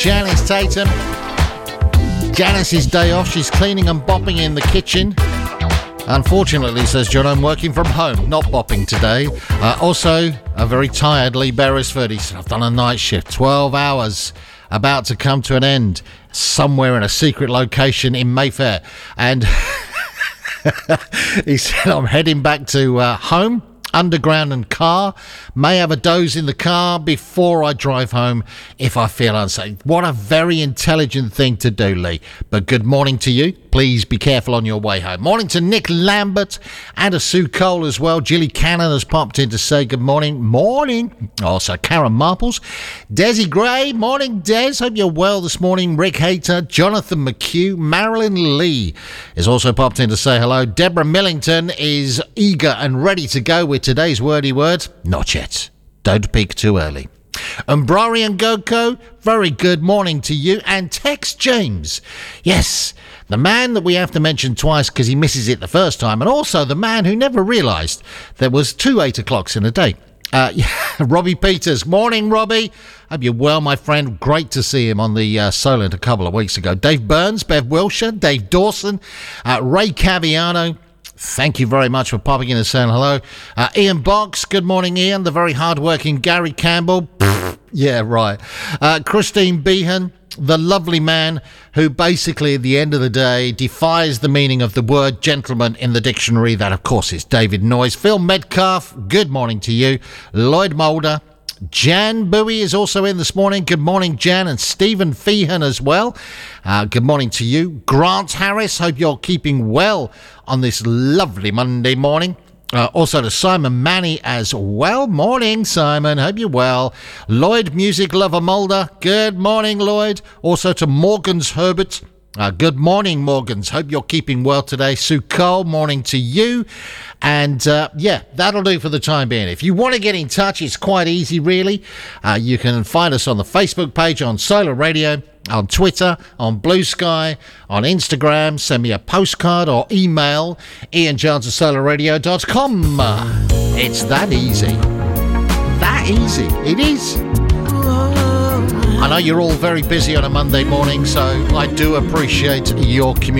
Janice Tatum. Janice's day off. She's cleaning and bopping in the kitchen. Unfortunately, says John, I'm working from home, not bopping today. Also, a very tired Lee Beresford. He said, I've done a night shift, 12 hours, about to come to an end, somewhere in a secret location in Mayfair. And he said, I'm heading back to home, underground and car. May have a doze in the car before I drive home if I feel unsafe. What a very intelligent thing to do, Lee. But good morning to you. Please be careful on your way home. Morning to Nick Lambert and to Sue Cole as well. Jilly Cannon has popped in to say good morning. Morning. Also, Karen Marples. Desi Gray. Morning, Des. Hope you're well this morning. Rick Hayter. Jonathan McHugh. Marilyn Lee is also popped in to say hello. Deborah Millington is eager and ready to go with today's wordy word. Not yet. Don't peak too early. Umbrari and Goko, very good morning to you. And Tex James, yes, the man that we have to mention twice because he misses it the first time, and also the man who never realised there was 2 8 o'clocks in a day. Robbie Peters, morning Robbie. Hope you're well, my friend. Great to see him on the Solent a couple of weeks ago. Dave Burns, Bev Wilshire, Dave Dawson, Ray Caviano. Thank you very much for popping in and saying hello. Ian Box, good morning, Ian. The very hard-working Gary Campbell. Yeah, right. Christine Behan, the lovely man who basically at the end of the day defies the meaning of the word gentleman in the dictionary. That, of course, is David Noyes. Phil Metcalf, good morning to you. Lloyd Mulder. Jan Bowie is also in this morning. Good morning, Jan, and Stephen Feehan as well. Good morning to you. Grant Harris, hope you're keeping well on this lovely Monday morning. Also to Simon Manny as well. Morning, Simon. Hope you're well. Lloyd Music Lover Mulder. Good morning, Lloyd. Also to Morgans Herbert. Good morning, Morgans. Hope you're keeping well today. Sue Cole, morning to you. And, yeah, that'll do for the time being. If you want to get in touch, it's quite easy, really. You can find us on the Facebook page, on Solar Radio, on Twitter, on Blue Sky, on Instagram. Send me a postcard or email, ianjones@solarradio.com. It's that easy. That easy. It is. I know you're all very busy on a Monday morning, so I do appreciate your communication.